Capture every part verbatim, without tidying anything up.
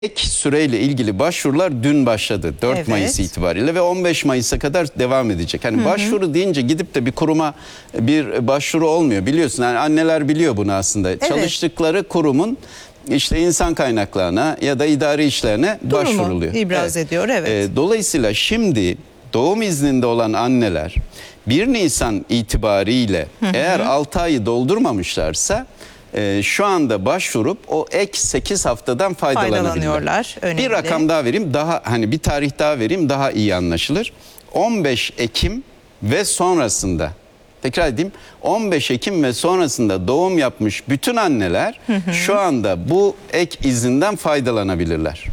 Ek süreyle ilgili başvurular dün başladı. dört Evet. Mayıs itibariyle ve on beş Mayıs'a kadar devam edecek. Hani hı hı. başvuru deyince gidip de bir kuruma bir başvuru olmuyor, biliyorsun. Yani anneler biliyor bunu aslında. Evet. Çalıştıkları kurumun işte insan kaynaklarına ya da idari işlerine Durumu başvuruluyor. ibraz evet. ediyor. Evet. Ee, dolayısıyla şimdi doğum izninde olan anneler bir Nisan itibariyle hı hı. eğer altı ayı doldurmamışlarsa Ee, şu anda başvurup o ek sekiz haftadan faydalanabilirler. Önemli. Bir rakam daha vereyim, daha hani bir tarih daha vereyim, daha iyi anlaşılır. on beş Ekim ve sonrasında, tekrar edeyim, on beş Ekim ve sonrasında doğum yapmış bütün anneler hı hı. şu anda bu ek izinden faydalanabilirler.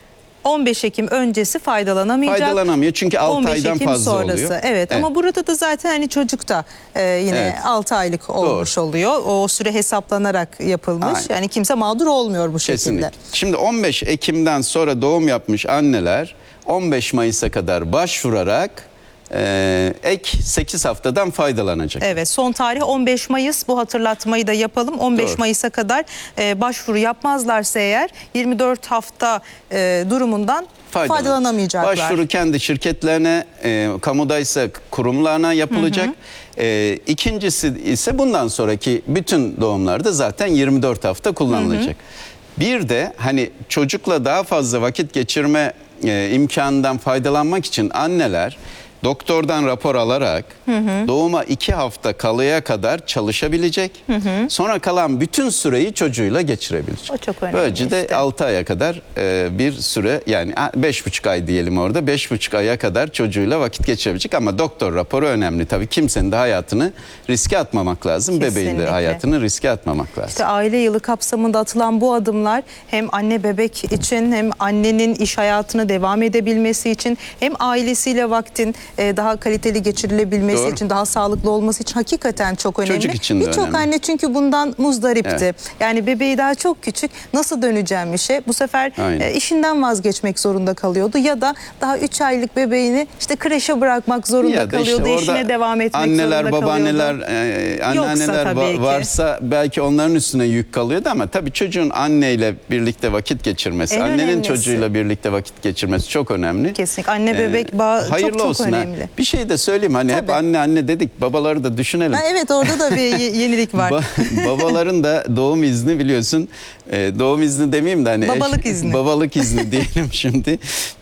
on beş Ekim öncesi faydalanamayacak. Faydalanamıyor çünkü altı aydan Ekim fazla sonrası. oluyor. Evet, evet ama burada da zaten hani çocuk da e, yine evet. altı aylık olmuş Doğru. oluyor. O süre hesaplanarak yapılmış. Aynen. Yani kimse mağdur olmuyor bu şekilde. Kesinlikle. Şimdi on beş Ekim'den sonra doğum yapmış anneler on beş Mayıs'a kadar başvurarak Ee, ek sekiz haftadan faydalanacak. Evet, son tarih on beş Mayıs, bu hatırlatmayı da yapalım. on beş Mayıs'a kadar e, başvuru yapmazlarsa eğer yirmi dört hafta e, durumundan faydalanamayacaklar. Başvuru kendi şirketlerine, e, kamudaysa kurumlarına yapılacak. Hı hı. E, ikincisi ise bundan sonraki bütün doğumlarda zaten yirmi dört hafta kullanılacak. Hı hı. Bir de hani çocukla daha fazla vakit geçirme e, imkanından faydalanmak için anneler doktordan rapor alarak hı hı. doğuma iki hafta kalaya kadar çalışabilecek. Hı hı. Sonra kalan bütün süreyi çocuğuyla geçirebilecek. O çok önemli. Böylece işte. de altı aya kadar e, bir süre, yani beş buçuk ay diyelim orada, beş buçuk aya kadar çocuğuyla vakit geçirebilecek. Ama doktor raporu önemli. Tabii kimsenin de hayatını riske atmamak lazım. Kesinlikle. Bebeğin de hayatını riske atmamak lazım. İşte aile yılı kapsamında atılan bu adımlar hem anne bebek için, hem annenin iş hayatına devam edebilmesi için, hem ailesiyle vaktin daha kaliteli geçirilebilmesi Doğru. için, daha sağlıklı olması için hakikaten çok önemli. Çocuk için de Birçok anne çünkü bundan muzdaripti. Evet. Yani bebeği daha çok küçük, nasıl döneceğim işe? Bu sefer e, işinden vazgeçmek zorunda kalıyordu ya da daha üç aylık bebeğini işte kreşe bırakmak zorunda ya kalıyordu. Işte işine devam etmek anneler, zorunda babaanneler, kalıyordu. e, anneanneler va varsa belki onların üstüne yük kalıyordu ama tabii çocuğun anneyle birlikte vakit geçirmesi, en annenin önemlisi. çocuğuyla birlikte vakit geçirmesi çok önemli. Kesinlikle. Anne bebek bağı hayırlı çok çok olsun önemli. Ha. Bir şey de söyleyeyim, hani Tabii. hep anne anne dedik, babaları da düşünelim. Ha, evet, orada da bir yenilik var. ba babaların da doğum izni, biliyorsun. Ee, doğum izni demeyeyim de hani babalık eş, izni. Babalık izni diyelim şimdi.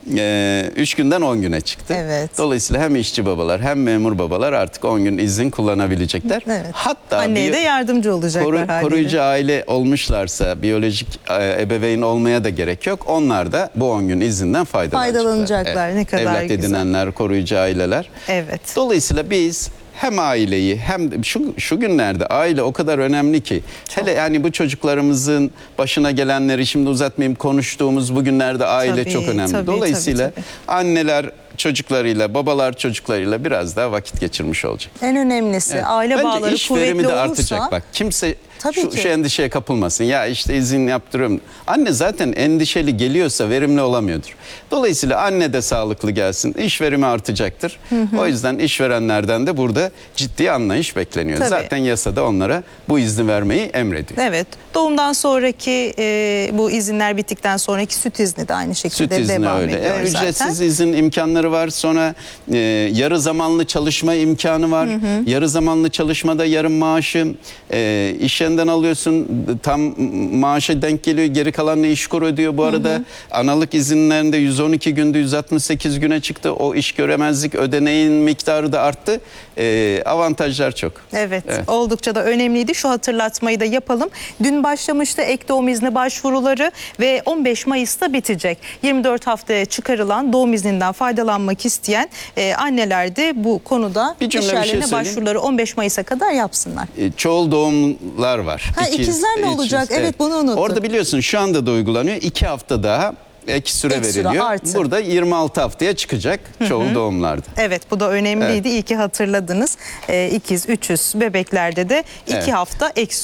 Ee, üç günden on güne çıktı. Evet. Dolayısıyla hem işçi babalar hem memur babalar artık on gün izin kullanabilecekler. Evet. Hatta anneye de yardımcı olacaklar. Koru, koruyucu aile olmuşlarsa, biyolojik e, ebeveyn olmaya da gerek yok. Onlar da bu on gün izinden faydalanacaklar. Faydalanacaklar. Evet. Ne kadar Evlat güzel. edinenler, koruyucu aileler. Evet. Dolayısıyla biz hem aileyi hem şu şu günlerde aile o kadar önemli ki, çok. Hele yani bu çocuklarımızın başına gelenleri şimdi uzatmayayım, konuştuğumuz bugünlerde aile tabii, çok önemli. Tabii, Dolayısıyla tabii, tabii. anneler çocuklarıyla, babalar çocuklarıyla biraz daha vakit geçirmiş olacak. En önemlisi evet. aile Bence bağları iş kuvvetli verimi de olursa, artacak bak. Kimse şu, ki. şu endişeye kapılmasın. Ya işte izin yaptırıyorum. Anne zaten endişeli geliyorsa verimli olamıyordur. Dolayısıyla anne de sağlıklı gelsin. İş verimi artacaktır. Hı hı. O yüzden işverenlerden de burada ciddi anlayış bekleniyor. Tabii. Zaten yasada onlara bu izni vermeyi emrediyor. Evet. Doğumdan sonraki e, bu izinler bittikten sonraki süt izni de aynı şekilde süt izni devam öyle. ediyor e, zaten. Ücretsiz izin imkanları var. Sonra e, yarı zamanlı çalışma imkanı var. Hı hı. Yarı zamanlı çalışmada yarım maaşı e, iş yerinden alıyorsun. Tam maaşa denk geliyor. Geri kalanını İşkur ödüyor. Bu arada hı hı. analık izinlerinde yüz on iki günde yüz altmış sekiz güne çıktı. O iş göremezlik ödeneğin miktarı da arttı. E, avantajlar çok. Evet, evet. Oldukça da önemliydi. Şu hatırlatmayı da yapalım. Dün başlamıştı ek doğum izni başvuruları ve on beş Mayıs'ta bitecek. yirmi dört haftaya çıkarılan doğum izninden faydalanmak isteyen e, anneler de bu konuda iş yerlerine şey başvuruları on beş Mayıs'a kadar yapsınlar. E, çoğul doğumlar var. Ha, İkiz, ikizler ne olacak? İkiz, evet, evet bunu unuttum. Orada biliyorsun şu anda da uygulanıyor. iki hafta daha ek süre ek veriliyor. Süre Burada yirmi altı haftaya çıkacak çoğul Hı-hı. doğumlarda. Evet, bu da önemliydi. Evet. İyi ki hatırladınız. E, ikiz, üçüz bebeklerde de iki evet. hafta ek süre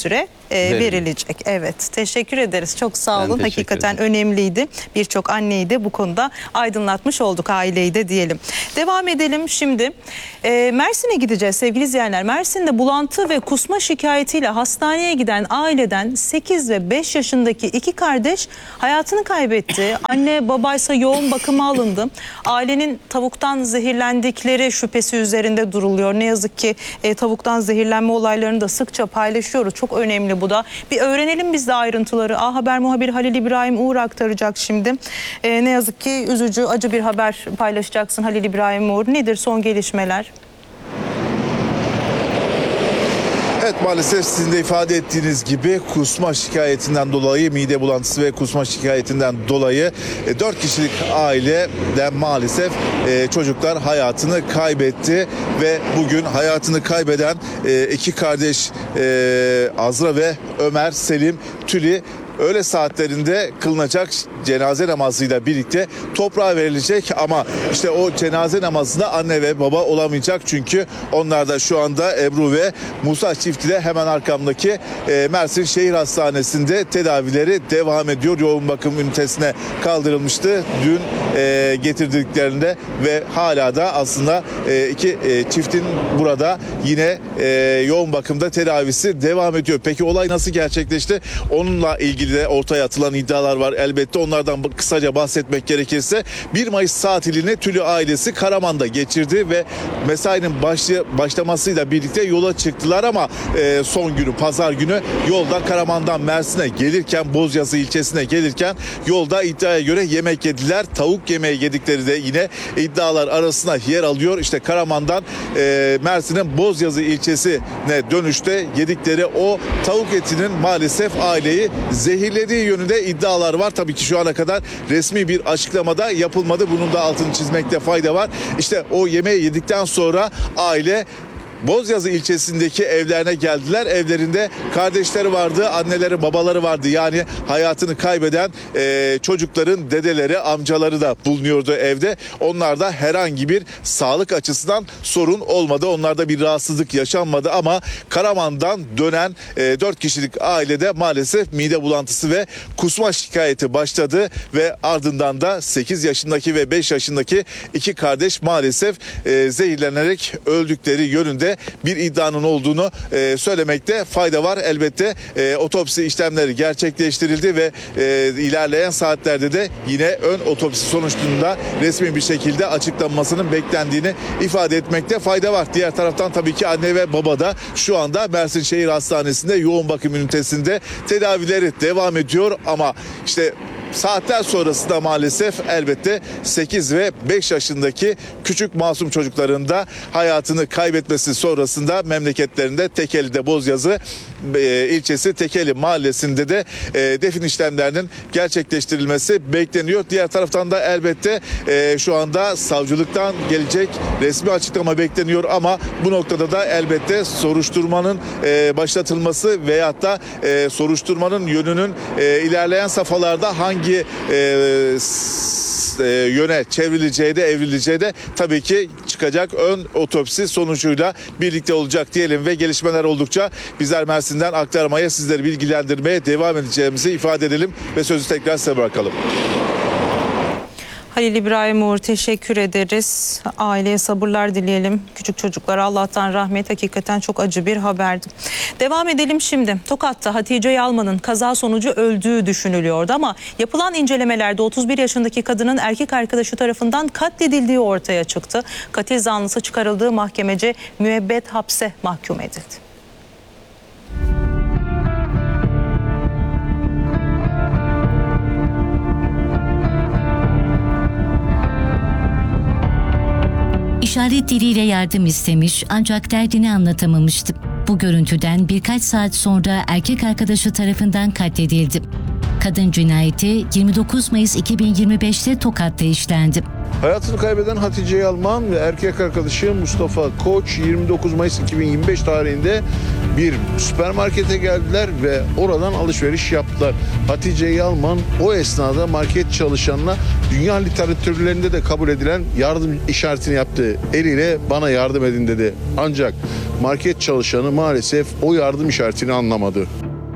e, Verilecek. verilecek. Evet, teşekkür ederiz. Çok sağ Ben olun. teşekkür Hakikaten ederim. önemliydi. Birçok anneyi de bu konuda aydınlatmış olduk, aileyi de diyelim. Devam edelim şimdi. E, Mersin'e gideceğiz sevgili izleyenler. Mersin'de bulantı ve kusma şikayetiyle hastaneye giden aileden sekiz ve beş yaşındaki iki kardeş hayatını kaybetti. Anne babaysa yoğun bakıma alındı. Ailenin tavuktan zehirlendikleri şüphesi üzerinde duruluyor. Ne yazık ki e, tavuktan zehirlenme olaylarını da sıkça paylaşıyoruz. Çok önemli bu da. Bir öğrenelim biz de ayrıntıları. A Haber muhabiri Halil İbrahim Uğur aktaracak şimdi. E, ne yazık ki üzücü, acı bir haber paylaşacaksın Halil İbrahim Uğur. Nedir son gelişmeler? Evet, maalesef sizin de ifade ettiğiniz gibi kusma şikayetinden dolayı, mide bulantısı ve kusma şikayetinden dolayı dört kişilik aileden maalesef e, çocuklar hayatını kaybetti ve bugün hayatını kaybeden e, iki kardeş e, Azra ve Ömer Selim Tüli öğle saatlerinde kılınacak cenaze namazıyla birlikte toprağa verilecek, ama işte o cenaze namazında anne ve baba olamayacak, çünkü onlar da şu anda Ebru ve Musa çiftiyle hemen arkamdaki e, Mersin Şehir Hastanesi'nde tedavileri devam ediyor. Yoğun bakım ünitesine kaldırılmıştı dün e, getirdiklerinde ve hala da aslında e, iki e, çiftin burada yine e, yoğun bakımda tedavisi devam ediyor. Peki olay nasıl gerçekleşti? Onunla ilgili de ortaya atılan iddialar var. Elbette onlardan kısaca bahsetmek gerekirse bir Mayıs tatilini Tülü ailesi Karaman'da geçirdi ve mesainin başlı, başlamasıyla birlikte yola çıktılar, ama e, son günü pazar günü yolda Karaman'dan Mersin'e gelirken, Bozyazı ilçesine gelirken yolda iddiaya göre yemek yediler. Tavuk yemeği yedikleri de yine iddialar arasında yer alıyor. İşte Karaman'dan e, Mersin'in Bozyazı ilçesine dönüşte yedikleri o tavuk etinin maalesef aileyi zehirlediği yönünde iddialar var. Tabii ki şu ana kadar resmi bir açıklamada yapılmadı. Bunun da altını çizmekte fayda var. İşte o yemeği yedikten sonra aile Bozyazı ilçesindeki evlerine geldiler. Evlerinde kardeşleri vardı, anneleri, babaları vardı. Yani hayatını kaybeden e, çocukların dedeleri, amcaları da bulunuyordu evde. Onlarda herhangi bir sağlık açısından sorun olmadı. Onlarda bir rahatsızlık yaşanmadı, ama Karaman'dan dönen e, dört kişilik ailede maalesef mide bulantısı ve kusma şikayeti başladı ve ardından da sekiz yaşındaki ve beş yaşındaki iki kardeş maalesef e, zehirlenerek öldükleri yönünde bir iddianın olduğunu e, söylemekte fayda var. Elbette e, otopsi işlemleri gerçekleştirildi ve e, ilerleyen saatlerde de yine ön otopsi sonuçlarında resmi bir şekilde açıklanmasının beklendiğini ifade etmekte fayda var. Diğer taraftan tabii ki anne ve baba da şu anda Mersin Şehir Hastanesi'nde yoğun bakım ünitesinde tedavileri devam ediyor, ama işte saatler sonrasında maalesef elbette sekiz ve beş yaşındaki küçük masum çocukların da hayatını kaybetmesi sonrasında memleketlerinde Tekeli'de Bozyazı e, ilçesi Tekeli mahallesinde de e, defin işlemlerinin gerçekleştirilmesi bekleniyor. Diğer taraftan da elbette e, şu anda savcılıktan gelecek resmi açıklama bekleniyor, ama bu noktada da elbette soruşturmanın e, başlatılması veyahut da e, soruşturmanın yönünün e, ilerleyen safhalarda hangi hangi e, s, e, yöne çevrileceği de evrileceği de tabii ki çıkacak ön otopsi sonucuyla birlikte olacak diyelim ve gelişmeler oldukça bizler Mersin'den aktarmaya, sizleri bilgilendirmeye devam edeceğimizi ifade edelim ve sözü tekrar size bırakalım. Halil İbrahim Uğur, teşekkür ederiz. Aileye sabırlar dileyelim. Küçük çocuklara Allah'tan rahmet, hakikaten çok acı bir haberdi. Devam edelim şimdi. Tokat'ta Hatice Yalman'ın kaza sonucu öldüğü düşünülüyordu, ama yapılan incelemelerde otuz bir yaşındaki kadının erkek arkadaşı tarafından katledildiği ortaya çıktı. Katil zanlısı çıkarıldığı mahkemece müebbet hapse mahkum edildi. İşaret diliyle yardım istemiş ancak derdini anlatamamıştı. Bu görüntüden birkaç saat sonra erkek arkadaşı tarafından katledildi. Kadın cinayeti yirmi dokuz Mayıs iki bin yirmi beş'te Tokat'ta işlendi. Hayatını kaybeden Hatice Yalman ve erkek arkadaşı Mustafa Koç yirmi dokuz Mayıs iki bin yirmi beş tarihinde bir süpermarkete geldiler ve oradan alışveriş yaptılar. Hatice Yalman o esnada market çalışanına dünya literatürlerinde de kabul edilen yardım işaretini yaptı. Eliyle bana yardım edin dedi. Ancak market çalışanı maalesef o yardım işaretini anlamadı.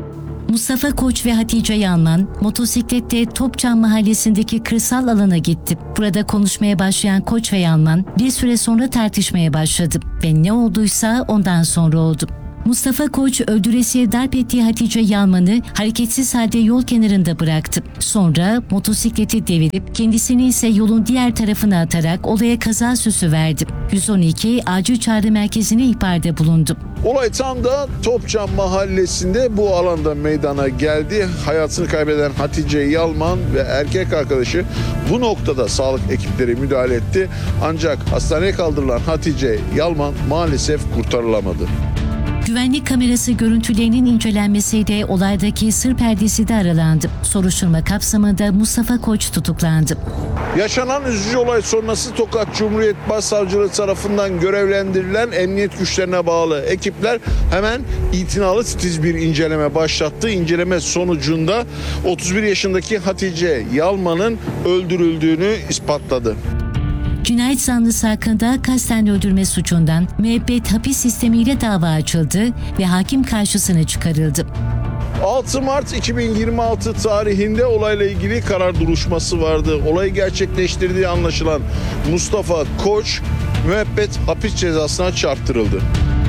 Mustafa Koç ve Hatice Yalman motosikletle Topçam mahallesindeki kırsal alana gitti. Burada konuşmaya başlayan Koç ve Yalman bir süre sonra tartışmaya başladı ve ne olduysa ondan sonra oldu. Mustafa Koç öldüresiye darp ettiği Hatice Yalman'ı hareketsiz halde yol kenarında bıraktı. Sonra motosikleti devirip kendisini ise yolun diğer tarafına atarak olaya kaza süsü verdi. yüz on iki acil çağrı merkezine ihbarda bulundu. Olay tam da Topçam mahallesinde bu alanda meydana geldi. Hayatını kaybeden Hatice Yalman ve erkek arkadaşı bu noktada sağlık ekipleri müdahale etti. Ancak hastaneye kaldırılan Hatice Yalman maalesef kurtarılamadı. Güvenlik kamerası görüntülerinin incelenmesiyle olaydaki sır perdesi de aralandı. Soruşturma kapsamında Mustafa Koç tutuklandı. Yaşanan üzücü olay sonrası Tokat Cumhuriyet Başsavcılığı tarafından görevlendirilen emniyet güçlerine bağlı ekipler hemen itinalı titiz bir inceleme başlattı. İnceleme sonucunda otuz bir yaşındaki Hatice Yalman'ın öldürüldüğünü ispatladı. Cinayet zanlısı hakkında kasten öldürme suçundan müebbet hapis sistemiyle dava açıldı ve hakim karşısına çıkarıldı. altı Mart iki bin yirmi altı tarihinde olayla ilgili karar duruşması vardı. Olayı gerçekleştirdiği anlaşılan Mustafa Koç müebbet hapis cezasına çarptırıldı.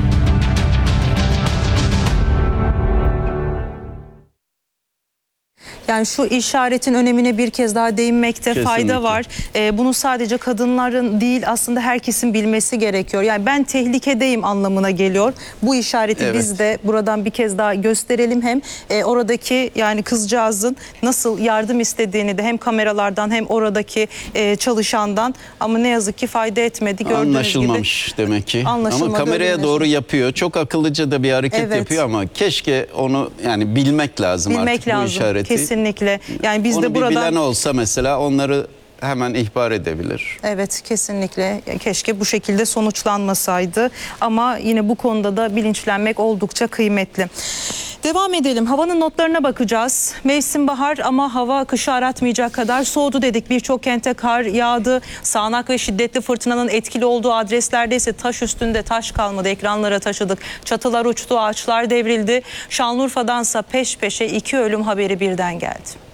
Yani şu işaretin önemine bir kez daha değinmekte Kesinlikle. fayda var. Ee, bunu sadece kadınların değil aslında herkesin bilmesi gerekiyor. Yani ben tehlikedeyim anlamına geliyor. Bu işareti Evet. biz de buradan bir kez daha gösterelim. Hem e, oradaki yani kızcağızın nasıl yardım istediğini de hem kameralardan hem oradaki e, çalışandan, ama ne yazık ki fayda etmedi. Gördüğünüz Anlaşılmamış gibi. demek ki. Anlaşılmadı, Ama kameraya öyle doğru yapıyor. Çok akıllıca da bir hareket Evet. yapıyor ama keşke onu yani bilmek lazım Bilmek artık bu lazım işareti. kesinlikle. Yani biz Onu de bir buradan bilen olsa mesela onları hemen ihbar edebilir. Evet, kesinlikle keşke bu şekilde sonuçlanmasaydı, ama yine bu konuda da bilinçlenmek oldukça kıymetli. Devam edelim. Havanın notlarına bakacağız. Mevsim bahar ama hava kışı aratmayacak kadar soğudu dedik. Birçok kente kar yağdı. Sağanak ve şiddetli fırtınanın etkili olduğu adreslerde ise taş üstünde taş kalmadı. Ekranlara taşıdık. Çatılar uçtu, ağaçlar devrildi. Şanlıurfa'dansa peş peşe iki ölüm haberi birden geldi.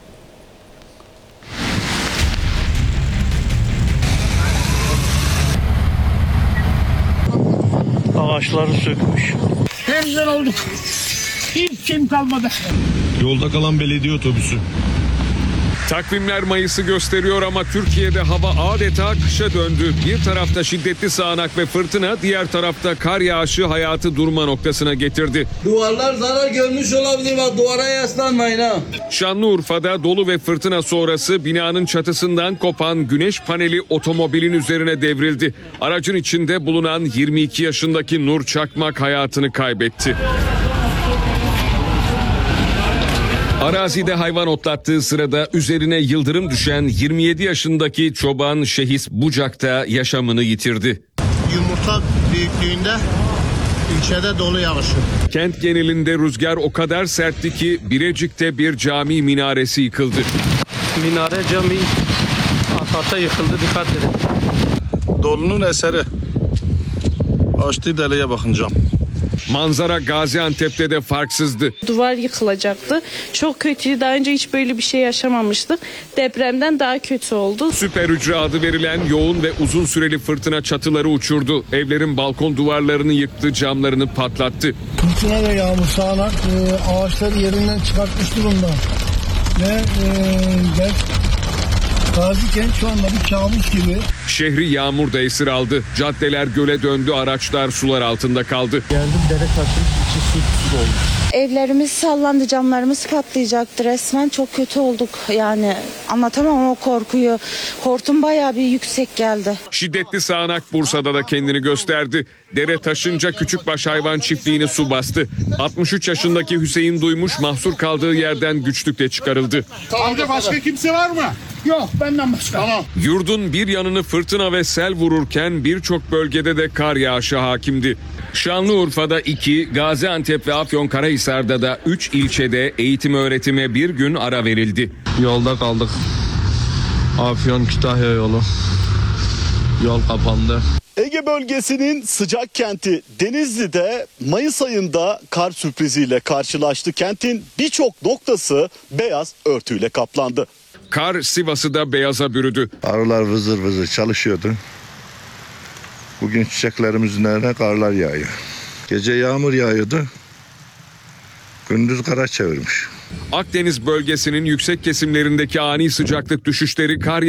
Ağaçları sökmüş. Perişan olduk. Hiç şeyim kalmadı. Yolda kalan belediye otobüsü. Takvimler Mayıs'ı gösteriyor ama Türkiye'de hava adeta kışa döndü. Bir tarafta şiddetli sağanak ve fırtına, diğer tarafta kar yağışı hayatı durma noktasına getirdi. Duvarlar zarar görmüş olabilir, bak duvara yaslanmayın ha. Şanlıurfa'da dolu ve fırtına sonrası binanın çatısından kopan güneş paneli otomobilin üzerine devrildi. Aracın içinde bulunan yirmi iki yaşındaki Nur Çakmak hayatını kaybetti. Arazide hayvan otlattığı sırada üzerine yıldırım düşen yirmi yedi yaşındaki çoban Şehis Bucak'ta yaşamını yitirdi. Yumurta büyüklüğünde ilçede dolu yağışı. Kent genelinde rüzgar o kadar sertti ki Birecik'te bir cami minaresi yıkıldı. Minare cami asfalta yıkıldı, dikkat edin. Dolunun eseri. Açtığı deliğe bakın cam. Manzara Gaziantep'te de farksızdı. Duvar yıkılacaktı. Çok kötüydü. Daha önce hiç böyle bir şey yaşamamıştık. Depremden daha kötü oldu. Süper hücre adı verilen yoğun ve uzun süreli fırtına çatıları uçurdu. Evlerin balkon duvarlarını yıktı, camlarını patlattı. Fırtına ve yağmur sağanak e, ağaçları yerinden çıkartmış durumda. Ve e, ben Gazikent şu anda bir kabus gibi. Şehri yağmur da esir aldı. Caddeler göle döndü, araçlar sular altında kaldı. Geldim dere taşın içi su su oldu. Evlerimiz sallandı, camlarımız patlayacaktı resmen. Çok kötü olduk yani. Anlatamam o korkuyu. Hortum bayağı bir yüksek geldi. Şiddetli sağanak Bursa'da da kendini gösterdi. Dere taşınca küçükbaş hayvan çiftliğini su bastı. altmış üç yaşındaki Hüseyin Duymuş mahsur kaldığı yerden güçlükle çıkarıldı. Amca başka kimse var mı? Yok, benden başka. Tamam. Yurdun bir yanını fırtına ve sel vururken birçok bölgede de kar yağışı hakimdi. Şanlıurfa'da iki, Gaziantep ve Afyonkarahisar'da da üç ilçede eğitim öğretime bir gün ara verildi. Yolda kaldık. Afyon Kütahya yolu. Yol kapandı. Ege bölgesinin sıcak kenti Denizli'de Mayıs ayında kar sürpriziyle karşılaştı. Kentin birçok noktası beyaz örtüyle kaplandı. Kar Sivas'ı da beyaza bürüdü. Arılar vızır vızır çalışıyordu. Bugün çiçeklerimizin üzerine karlar yağıyor. Gece yağmur yağıyordu. Gündüz kara çevirmiş. Akdeniz bölgesinin yüksek kesimlerindeki ani sıcaklık düşüşleri kar